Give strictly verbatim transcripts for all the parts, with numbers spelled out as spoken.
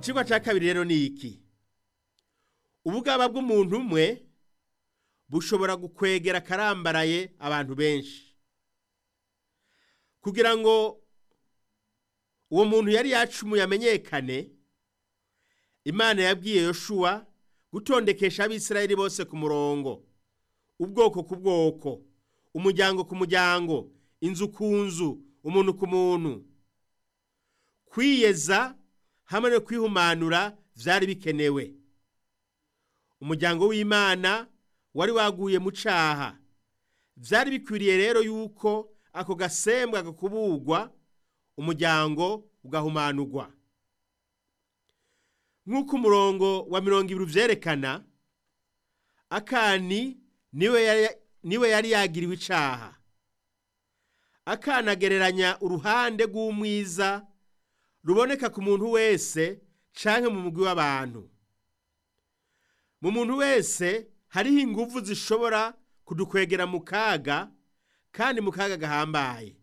Icigwa ca kabiri rero ni iki? Ubugaba bw'umuntu umwe bushobora gukwegera karambaraye abantu benshi. Kugira ngo uwo muntu yari yacumuye amenyekane, Imana yabwiye Yoshua gutondekesha Abisirayeli bose ku murongo, ubwoko ku bwoko, umuryango ku muryango, inzu ku nzu, umuntu ku muntu. Kwiyeza hamwe no kwihumanura vyari bikenewe. Umuryango w'Imana wari waguye mu caha. Vyari bikwiriye rero yuko ako gasembwa gakubugwa, umuryango ugahumanurwa. Nk'uko umurongo wa mirongo ibiri vyerekana, Akani niwe yari, niwe yari yagiriwe icaha. Akani agereranya uruhande rw'umwiza ruboneka ku muntu wese canke mu mugwi w'abantu. Mu muntu wese hariho inguvu zishobora kudukwegera mu kaga, kandi mu kaga gahambaye.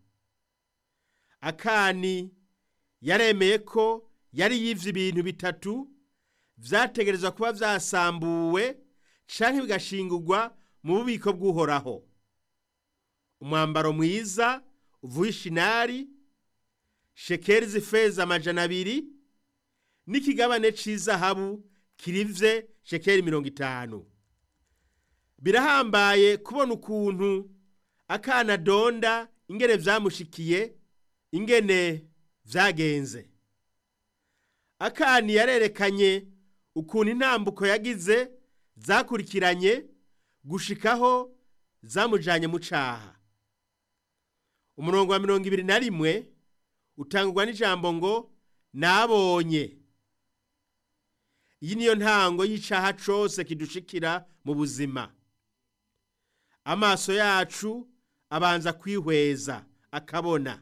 Akani yaremeye ko yari yivye ibintu bitatu vyategerezwa kuba vyasambuwe canke bigashingurwa mu bubiko bw'Uhoraho: umwambaro mwiza uvuye ishinari, shekeri z'ifeza amajana abiri, n'ikigabane c'izahabu kirivye shekeri mirongo itanu. Birahambaye kubona ukuntu Akani adonda ingene vyamushikiye, ingene vyagenze. Akani yarerekanye ukuntu intambuko yagize zakurikiranye gushikaho zamujanye mu caha. Umurongo wa mirongo ibiri na rimwe utangurwa n'ijambo ngo nabonye. Iyi niyo ntango y'icaha cose kidushikira mu buzima. Amaso yacu abanza kwihweza akabona.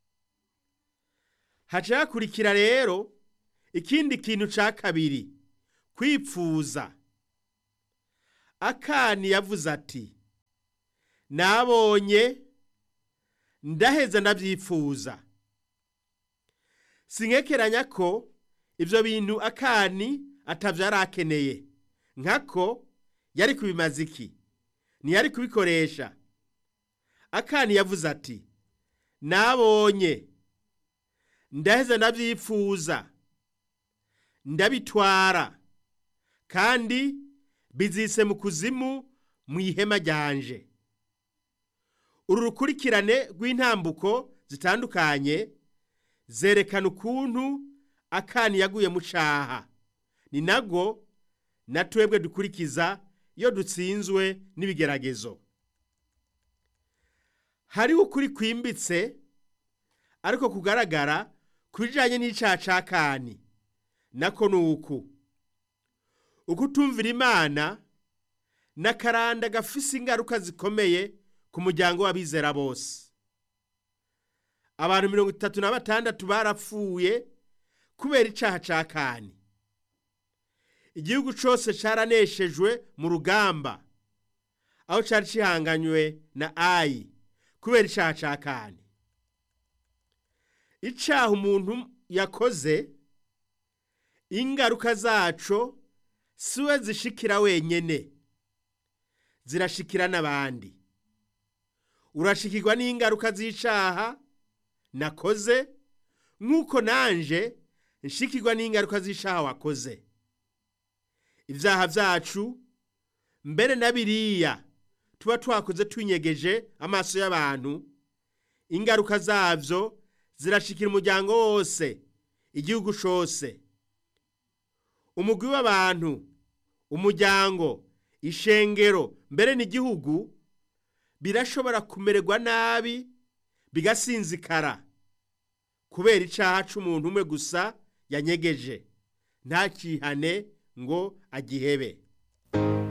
Haca hakurikira rero ikindi kintu ca kabiri, kwipfuza. Akani yavuze ati, nabonye ndaheza ndavyipfuza. Sinkekeranya ko ivyo bintu Akani atavyo arakeneye, nkako yari kubimaza iki? Ntiyari kubikoresha. Akani yavuze ati, nabonye ndaheza ndavyipfuza, ndabitwara, kandi bizise mu kuzimu mw'ihema ryanje. Uru rukurikirane rw'intambuko zitandukanye zerekana ukuntu Akani yaguye mu caha. Ni nago na twebwe dukurikiza iyo dutsinzwe n'ibigeragezo. Hariho ukuri kwimbitse ariko kugaragara kubijanye n'icaha ca Akani. Nako nuku ukutumvira Imana n'akaranda gafise ingaruka zikomeye ku muryango w'abizera bose. Abantu mirongo itatu na batandatu barapfuye kubera icaha ca Akani. Igihugu cose caraneshejwe mu rugamba, aho cari cihanganywe na Ayi kubera icaha ca Akani. Icaha umuntu yakoze, ingaruka zaco siwe zishikira wenyene, zirashikira n'abandi. Urashikirwa n'ingaruka z'icaha nakoze, nk'uko nanje nshikirwa n'ingaruka z'icaha wakoze. Ivyaha vyacu, mbere na biriya tuba twakoze twinyegeje amaso y'abantu, ingaruka zavyo zirashikira umuryango wose, igihugu cose. Umugwi w'abantu, umuryango, ishengero, mbere n'igihugu birashobora kumererwa nabi, bigasinzikara kubera icaha c'umuntu umwe gusa yanyegeje, ntakihane ngo agihebe.